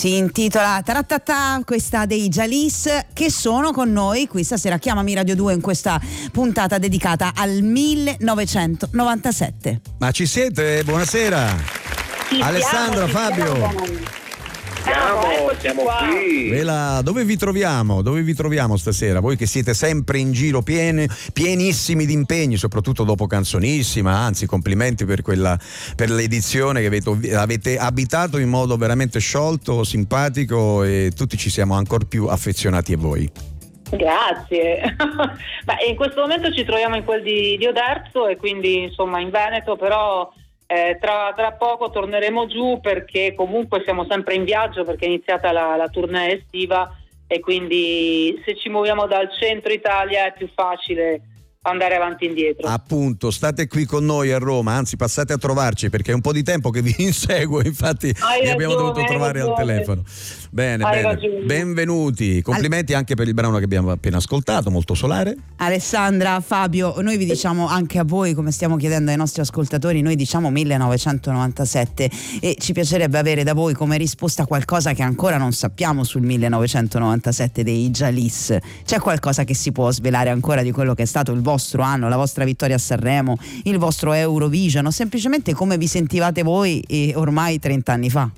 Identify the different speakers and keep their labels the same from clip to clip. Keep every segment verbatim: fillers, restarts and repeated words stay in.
Speaker 1: Si intitola Taratata, questa dei Jalis, che sono con noi qui stasera. Chiamami Radio due in questa puntata dedicata al millenovecentonovantasette.
Speaker 2: Ma ci siete? Buonasera.
Speaker 3: Ci
Speaker 2: Alessandra,
Speaker 3: siamo,
Speaker 2: Fabio.
Speaker 3: Siamo,
Speaker 4: Siamo, siamo qui.
Speaker 2: Vela, dove vi troviamo? Dove vi troviamo stasera? Voi che siete sempre in giro pieni, pienissimi di impegni, soprattutto dopo Canzonissima, anzi complimenti per quella per l'edizione che avete, avete abitato in modo veramente sciolto, simpatico, e tutti ci siamo ancora più affezionati a voi.
Speaker 3: Grazie. Beh, in questo momento ci troviamo in quel di, di Oderzo e quindi insomma in Veneto, però Eh, tra, tra poco torneremo giù perché comunque siamo sempre in viaggio, perché è iniziata la, la tournée estiva e quindi se ci muoviamo dal centro Italia è più facile andare avanti e indietro.
Speaker 2: Appunto, state qui con noi a Roma, anzi passate a trovarci perché è un po' di tempo che vi inseguo, infatti
Speaker 3: Hai
Speaker 2: vi
Speaker 3: ragione,
Speaker 2: abbiamo dovuto trovare
Speaker 3: ragione.
Speaker 2: al telefono. Bene,
Speaker 3: Hai
Speaker 2: bene.
Speaker 3: ragione.
Speaker 2: Benvenuti, complimenti anche per il brano che abbiamo appena ascoltato, molto solare.
Speaker 1: Alessandra, Fabio, noi vi diciamo anche a voi, come stiamo chiedendo ai nostri ascoltatori, noi diciamo millenovecentonovantasette e ci piacerebbe avere da voi come risposta qualcosa che ancora non sappiamo sul millenovecentonovantasette dei Jalis. C'è qualcosa che si può svelare ancora di quello che è stato il vostro anno, la vostra vittoria a Sanremo, il vostro Eurovision, o semplicemente come vi sentivate voi e ormai trenta anni fa?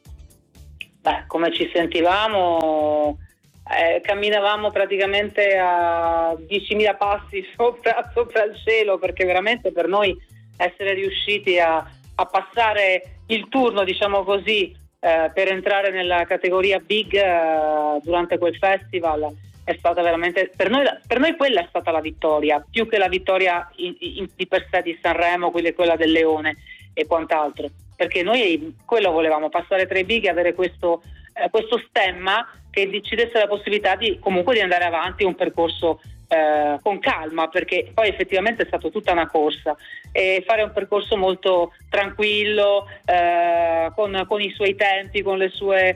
Speaker 3: Beh, come ci sentivamo, eh, camminavamo praticamente a diecimila passi sopra, sopra il cielo, perché veramente per noi essere riusciti a, a passare il turno, diciamo così, eh, per entrare nella categoria Big eh, durante quel festival è stata veramente, per noi, per noi quella è stata la vittoria, più che la vittoria in, in, di per sé di Sanremo, quella, quella del Leone e quant'altro, perché noi quello volevamo, passare tra i big e avere questo, eh, questo stemma che decidesse la possibilità di comunque di andare avanti un percorso eh, con calma, perché poi effettivamente è stata tutta una corsa, e fare un percorso molto tranquillo, eh, con, con i suoi tempi, con le sue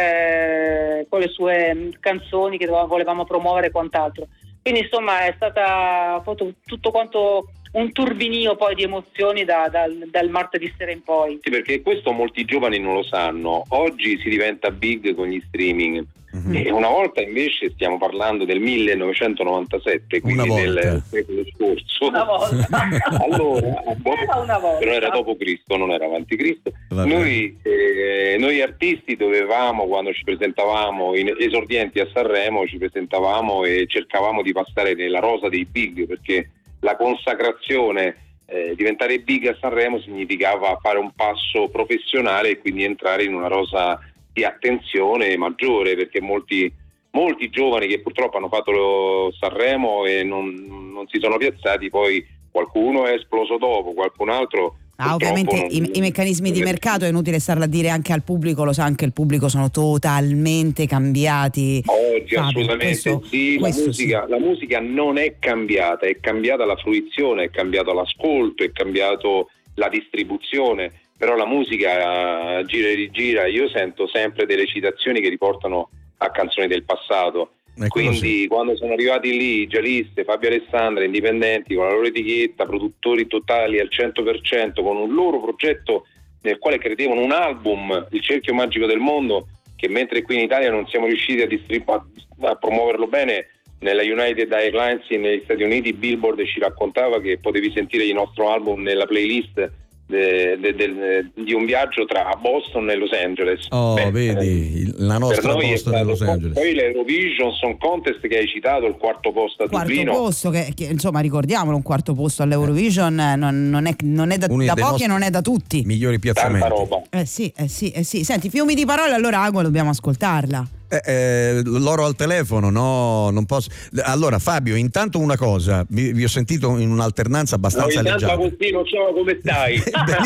Speaker 3: eh, con le sue canzoni che volevamo promuovere e quant'altro. Quindi insomma è stata tutto quanto un turbinio poi di emozioni da, dal, dal martedì sera in poi.
Speaker 4: Sì, perché questo molti giovani non lo sanno. Oggi si diventa big con gli streaming. Mm-hmm. E una volta invece stiamo parlando del millenovecentonovantasette, quindi del secolo scorso.
Speaker 3: Una volta.
Speaker 4: Allora,
Speaker 3: era una volta.
Speaker 4: Però era dopo Cristo, non era avanti Cristo. Noi, eh, noi artisti dovevamo, quando ci presentavamo in esordienti a Sanremo, ci presentavamo e cercavamo di passare nella rosa dei big, perché la consacrazione, eh, diventare big a Sanremo significava fare un passo professionale e quindi entrare in una rosa di attenzione maggiore, perché molti, molti giovani che purtroppo hanno fatto lo Sanremo e non, non si sono piazzati, poi qualcuno è esploso dopo, qualcun altro.
Speaker 1: Ah, ovviamente non, i, i meccanismi di mercato è inutile starla a dire anche al pubblico, lo sa anche il pubblico, sono totalmente cambiati.
Speaker 4: Oggi
Speaker 1: Fabio,
Speaker 4: assolutamente
Speaker 1: questo,
Speaker 4: sì,
Speaker 1: questo
Speaker 4: la, musica,
Speaker 1: sì.
Speaker 4: la musica non è cambiata, è cambiata la fruizione, è cambiato l'ascolto, è cambiato la distribuzione, però la musica uh, gira e rigira. Io sento sempre delle citazioni che riportano a canzoni del passato. Quindi sì, quando sono arrivati lì Gialiste, Fabio Alessandra, indipendenti, con la loro etichetta, produttori totali al cento per cento, con un loro progetto nel quale credevano, un album, Il Cerchio Magico del Mondo, che mentre qui in Italia non siamo riusciti a, distribu- a promuoverlo bene, nella United Airlines negli Stati Uniti Billboard ci raccontava che potevi sentire il nostro album nella playlist De, de, de, di un viaggio tra Boston e Los Angeles.
Speaker 2: Oh,
Speaker 4: Beh,
Speaker 2: vedi, la nostra Boston e Los Angeles.
Speaker 4: Poi l'Eurovision Song Contest che hai citato, il quarto posto a
Speaker 1: quarto
Speaker 4: Dublino.
Speaker 1: posto che, che insomma ricordiamolo, un quarto posto all'Eurovision non, non è, non è da, da pochi e non è da tutti.
Speaker 2: Migliori piazzamenti.
Speaker 4: Tanta roba.
Speaker 1: Eh sì, eh sì, eh sì. Senti, fiumi di parole, allora Agua dobbiamo ascoltarla.
Speaker 2: Eh, eh, loro al telefono, no, non posso. Allora Fabio, intanto una cosa, vi, vi ho sentito in un'alternanza abbastanza
Speaker 4: no,
Speaker 2: leggiadra.
Speaker 4: Agostino, ciao, come stai?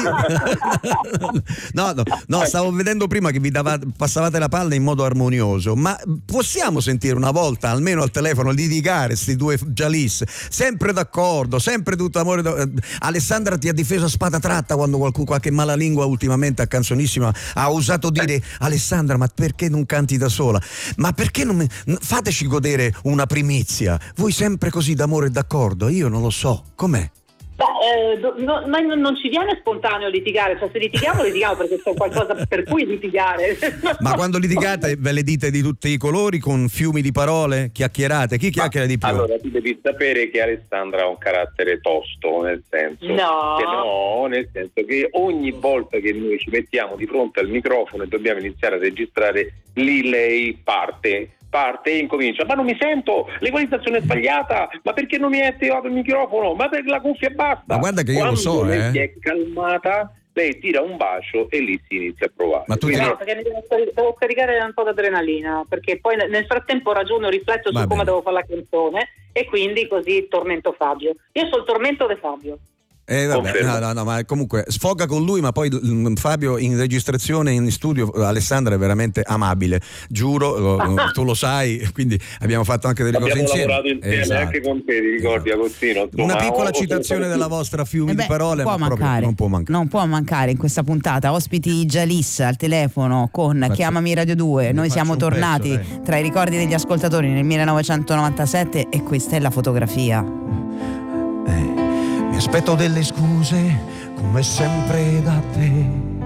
Speaker 2: no, no, no, stavo vedendo prima che vi dava, passavate la palla in modo armonioso, ma possiamo sentire una volta almeno al telefono litigare sti due Jalis, sempre d'accordo, sempre tutto amore. Alessandra ti ha difeso a spada tratta quando qualcuno, qualche malalingua ultimamente a Canzonissima ha osato dire: Alessandra, ma perché non canti da sola? Ma perché non mi... fateci godere una primizia? Voi sempre così d'amore e d'accordo? Io non lo so, com'è?
Speaker 3: Beh, eh, do, no, ma non, non ci viene spontaneo litigare, cioè se litighiamo litighiamo perché c'è qualcosa per cui litigare.
Speaker 2: Ma quando litigate ve le dite di tutti i colori con fiumi di parole, chiacchierate? Chi chiacchiera
Speaker 4: Ma,
Speaker 2: di più?
Speaker 4: Allora, tu devi sapere che Alessandra ha un carattere tosto, nel senso
Speaker 3: No.
Speaker 4: che no, nel senso che ogni volta che noi ci mettiamo di fronte al microfono e dobbiamo iniziare a registrare, lì lei parte. parte e incomincia: ma non mi sento, l'equalizzazione è sbagliata, ma perché non mi è attivato il microfono, ma per la cuffia basta.
Speaker 2: Ma guarda che io
Speaker 4: Quando
Speaker 2: lo so,
Speaker 4: lei
Speaker 2: eh.
Speaker 4: si è calmata, lei tira un bacio e lì si inizia a provare.
Speaker 2: Ma tu
Speaker 4: Quindi,
Speaker 3: No, perché mi devo, devo caricare un po' d'adrenalina, perché poi nel frattempo ragiono, rifletto
Speaker 2: Va
Speaker 3: su come
Speaker 2: bene.
Speaker 3: devo fare la canzone e quindi così tormento Fabio. Io sono il tormento di Fabio.
Speaker 2: Eh, vabbè,
Speaker 4: Confermo.
Speaker 2: no, no, no, ma comunque sfoga con lui, ma poi mm, Fabio in registrazione in studio, Alessandra è veramente amabile, giuro, lo- tu lo sai, quindi abbiamo fatto anche delle
Speaker 4: abbiamo
Speaker 2: cose insieme.
Speaker 4: lavorato insieme
Speaker 2: Esatto.
Speaker 4: anche con te, ti ricordi Agostino? Insomma,
Speaker 2: Una piccola
Speaker 4: ho-
Speaker 2: citazione
Speaker 4: ho-
Speaker 2: della vostra fiumi
Speaker 1: Eh
Speaker 2: di
Speaker 1: beh,
Speaker 2: parole,
Speaker 1: può
Speaker 2: ma proprio
Speaker 1: mancare.
Speaker 2: non può mancare.
Speaker 1: Non può mancare in questa puntata. Ospiti Jalis al telefono con
Speaker 2: Faccio-
Speaker 1: Chiamami Radio due.
Speaker 2: ne
Speaker 1: Noi
Speaker 2: faccio
Speaker 1: siamo
Speaker 2: un
Speaker 1: tornati
Speaker 2: pezzo, dai.
Speaker 1: tra i ricordi degli ascoltatori nel millenovecentonovantasette e questa è la fotografia.
Speaker 5: Eh, mi aspetto delle scuse come sempre da te.